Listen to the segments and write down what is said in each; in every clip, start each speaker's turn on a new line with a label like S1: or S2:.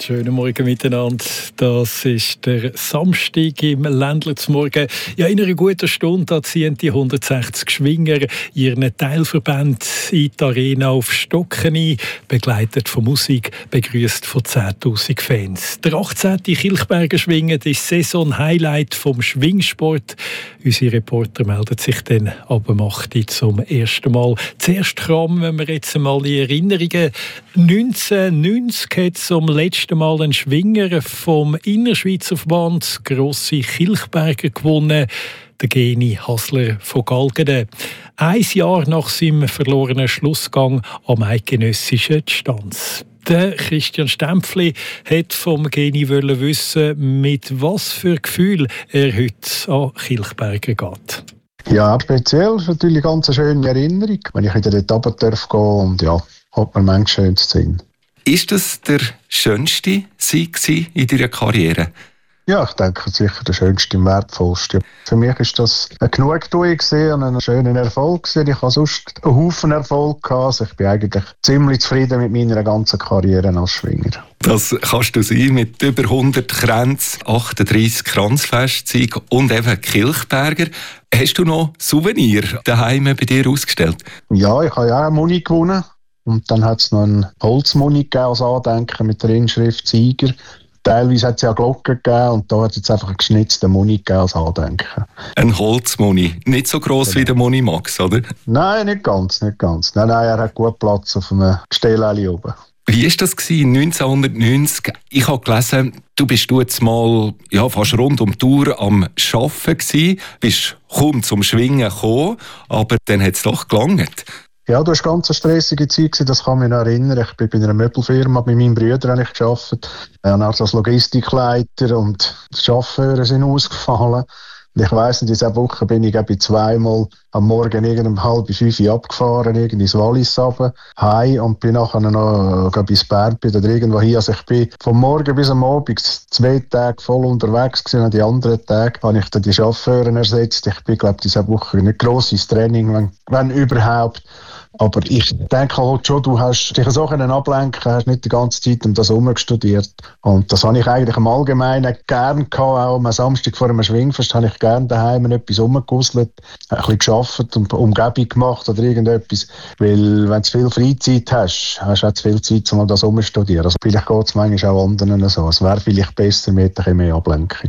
S1: Schönen Morgen miteinander. Das ist der Samstag im Ländler zum Morgen. Ja, in einer guten Stunde ziehen die 160 Schwinger ihren Teilverband in die Arena auf Stocken ein, begleitet von Musik, begrüßt von 10'000 Fans. Der 18. Kilchberger Schwingen ist Saison-Highlight vom Schwingsport. Unsere Reporter melden sich dann ab 8 Uhr zum ersten Mal. Zuerst kramen wir jetzt einmal in Erinnerungen. 1990 hat es zum letzten Mal ein Schwinger vom Innerschweizer Verband Grosse Kilchberger gewonnen, der Geni Hasler von Galgeden. Ein Jahr nach seinem verlorenen Schlussgang am eidgenössischen Distanz. Der Christian Stempfli hat vom Geni wissen, mit was für Gefühl er heute an Kilchberger geht.
S2: Ja, speziell ist natürlich eine ganz schöne Erinnerung, wenn ich wieder dort runter darf gehen und ja, hat man manchmal schönes zu sehen.
S3: Ist das der schönste Sieg in deiner Karriere?
S2: Ja, ich denke, sicher der schönste und wertvollste. Für mich ist das eine Genugtuung und ein schöner Erfolg. Ich habe sonst einen Haufen Erfolg gehabt. Also ich bin eigentlich ziemlich zufrieden mit meiner ganzen Karriere als Schwinger.
S3: Das kannst du sein mit über 100 Kränzen, 38 Kranzfestsiegen und eben Kilchberger. Hast du noch Souvenir daheim bei dir ausgestellt?
S2: Ja, ich habe ja auch einen Muni gewonnen. Und dann hat es noch einen Holzmuni gegeben als Andenken mit der Inschrift Sieger. Teilweise hat es ja Glocken gegeben und da hat es jetzt einfach einen geschnitzten Muni gegeben als Andenken.
S3: Ein Holzmuni, nicht so gross wie der Muni Max, oder?
S2: Nein, nicht ganz. Nein, er hat gut Platz auf einem Gestell oben.
S3: Wie war das 1990? Ich habe gelesen, du bist jetzt mal fast rund um die Tour am Arbeiten gewesen, bist kaum zum Schwingen gekommen, aber dann hat es doch gelangt.
S2: Ja, das war eine ganz stressige Zeit, das kann mich noch erinnern. Ich bin bei einer Möbelfirma, mit meinen Brüdern gearbeitet. Als Logistikleiter und die Chauffeure sind ausgefallen. Und ich weiss, in dieser Woche bin ich zweimal am Morgen um 4:30 abgefahren, ins Wallis runter, heim und bin nachher noch bis Bärbi oder irgendwo hin. Also ich bin vom Morgen bis am Abend 2 Tage voll unterwegs gewesen. Und die anderen Tage habe ich dann die Chauffeure ersetzt. Ich bin, glaube ich, diese Woche nicht gross ins Training, wenn überhaupt. Aber ich denke halt schon, du hast dich so ablenken können, hast nicht die ganze Zeit um das herum studiert. Und das habe ich eigentlich im Allgemeinen gerne gehabt, auch am Samstag vor einem Schwingfest habe ich gerne daheim etwas rumgegusselt, ein bisschen gearbeitet und Umgebung gemacht oder irgendetwas. Weil wenn du viel Freizeit hast, hast du auch zu viel Zeit, um das rumzustudieren. Also vielleicht geht es manchmal auch anderen so. Es wäre vielleicht besser mit ein bisschen mehr Ablenkung.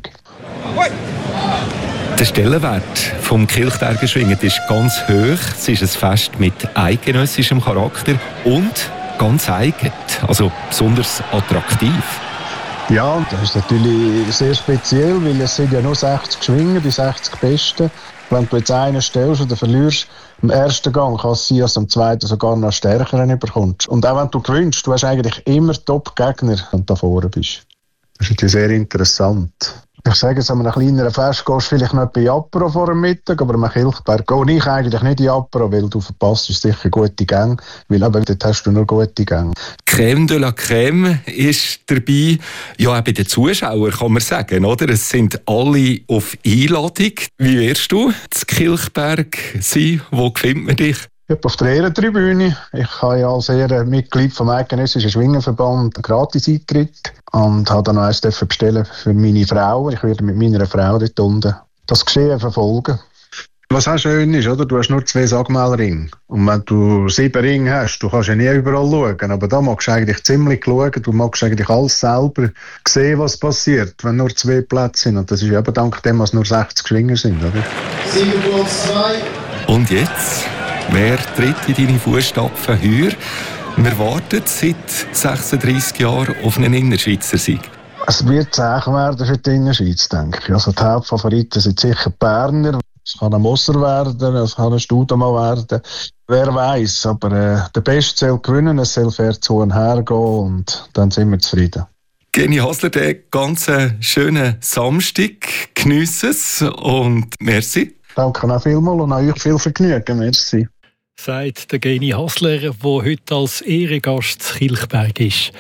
S3: Der Stellenwert vom Kilchberger Schwingen ist ganz hoch. Es ist ein Fest mit eidgenössischem Charakter und ganz eigen, also besonders attraktiv.
S2: Ja, das ist natürlich sehr speziell, weil es sind ja nur 60 Schwinger, die 60 Besten. Wenn du jetzt einen stellst oder verlierst, im ersten Gang kann es sein, dass du im zweiten sogar noch stärkeren bekommst. Und auch wenn du gewinnst, du hast eigentlich immer Top-Gegner, wenn du da vorne bist. Das ist natürlich sehr interessant. Ich sage jetzt, an einem kleineren Fest gehst du vielleicht noch bei Apero vor dem Mittag, aber am Kilchberg gehe ich eigentlich nicht in Apero, weil du verpasst sicher gute Gänge, weil eben dort hast du nur gute Gänge.
S3: Crème de la Crème ist dabei. Ja, auch bei den Zuschauern kann man sagen, oder? Es sind alle auf Einladung. Wie wirst du zu Kilchberg sein? Wo findet man dich?
S2: Ich bin auf der Ehrentribüne. Ich habe ja als Ehrenmitglied vom eidgenössischen Schwingerverband einen Gratis-Eintritt und habe dann noch eins bestellen für meine Frau. Ich werde mit meiner Frau dort unten das Geschehen verfolgen. Was auch schön ist, oder? Du hast nur 2 Sagmalringe. Und wenn du 7 Ringe hast, du kannst ja nie überall schauen. Aber da magst du eigentlich ziemlich schauen. Du magst eigentlich alles selber sehen, was passiert, wenn nur 2 Plätze sind. Und das ist eben dank dem, dass nur 60 Schwinger sind, oder?
S4: 7 plus 2.
S3: Und jetzt? Wer tritt in deine Fußstapfen heuer? Wir warten seit 36 Jahren auf einen Innerschweizer Sieg.
S2: Es wird zäh werden für die Innerschweiz, denke ich. Also die Hauptfavoriten sind sicher die Berner. Es kann ein Moser werden, es kann ein Studemann werden. Wer weiß, aber der Beste soll gewinnen, es soll fair zu und her gehen und dann sind wir zufrieden.
S3: Geni Hasler, den ganz schönen Samstag. Geniesse es und merci.
S2: Danke auch vielmals und euch viel Vergnügen. Merci.
S1: Sagt der Geni Hasler, der heute als Ehrengast zu Kilchberg ist.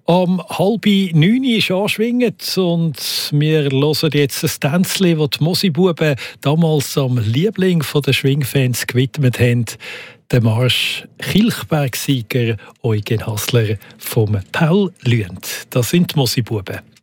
S1: Am 8:30 ist anschwingend und wir hören jetzt ein Tänzchen, das die Mosibuben damals am Liebling der Schwingfans gewidmet haben. Der Marsch Kilchberg-Sieger Eugen Hassler vom Paul Lüend. Das sind die Mosibuben.